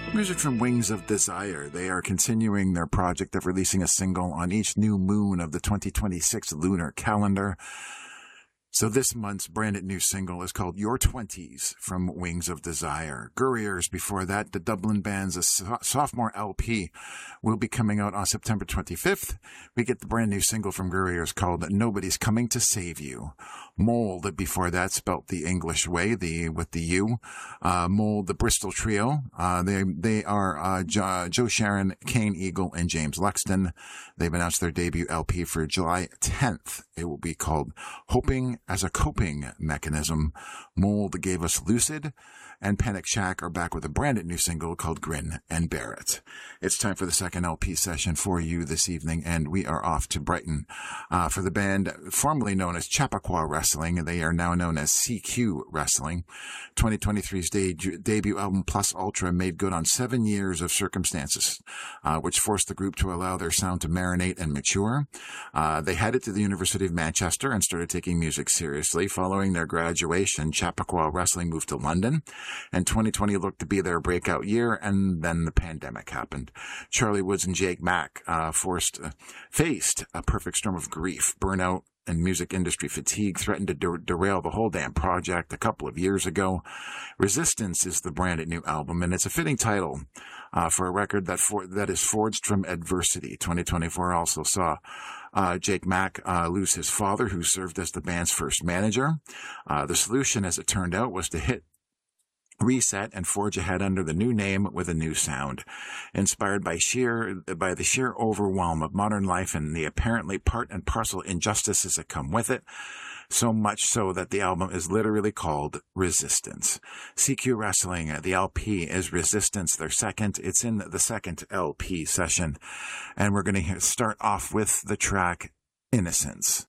Music from Wings of Desire. They are continuing their project of releasing a single on each new moon of the 2026 lunar calendar. So this month's branded new single is called Your Twenties from Wings of Desire. Gurriers before that, the Dublin band's sophomore LP will be coming out on September 25th. We get the brand new single from Gurriers called Nobody's Coming to Save You. Mold before that, spelt the English way, with the U. Mold, the Bristol Trio. They are Joe Sharon, Kane Eagle, and James Luxton. They've announced their debut LP for July 10th. It will be called Hoping as a Coping Mechanism. Mold gave us Lucid, and Panic Shack are back with a branded new single called Grin and Bear It. It's time for the second LP session for you this evening, and we are off to Brighton for the band formerly known as Chappaqua Wrestling. They are now known as CQ Wrestling. 2023's debut album Plus Ultra made good on 7 years of circumstances, which forced the group to allow their sound to marinate and mature. They headed to the University of Manchester and started taking music seriously. Following their graduation, Chappaqua Wrestling moved to London, and 2020 looked to be their breakout year, and then the pandemic happened. Charlie Woods and Jake Mack faced a perfect storm of grief, burnout, and music industry fatigue threatened to derail the whole damn project a couple of years ago. Resistance is the branded new album, and it's a fitting title for a record that is forged from adversity. 2024 also saw Jake Mack lose his father, who served as the band's first manager. The solution, as it turned out, was to hit reset and forge ahead under the new name with a new sound, inspired by the sheer overwhelm of modern life and the apparently part and parcel injustices that come with it. So much so that the album is literally called Resistance. CQ Wrestling, the LP is Resistance, it's in the second LP session, and we're going to start off with the track Innocence.